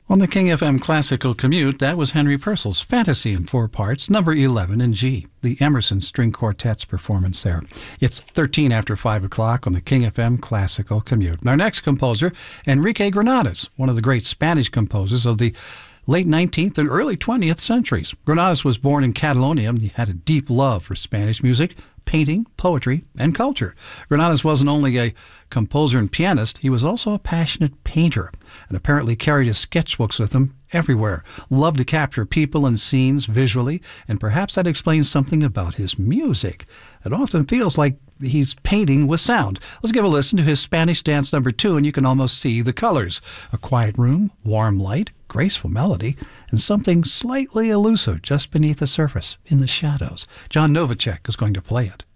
On the King FM Classical Commute, that was Henry Purcell's Fantasy in 4 parts, number 11 in G, the Emerson String Quartet's performance there. It's 13 after 5 o'clock on the King FM Classical Commute. Our next composer, Enrique Granados, one of the great Spanish composers of the late 19th and early 20th centuries. Granados was born in Catalonia. He had a deep love for Spanish music, painting, poetry, and culture. Granados wasn't only a composer and pianist, he was also a passionate painter and apparently carried his sketchbooks with him everywhere. Loved to capture people and scenes visually, and perhaps that explains something about his music. It often feels like he's painting with sound. Let's give a listen to his Spanish Dance number 2, and you can almost see the colors. A quiet room, warm light, graceful melody, and something slightly elusive just beneath the surface, in the shadows. John Novacek is going to play it.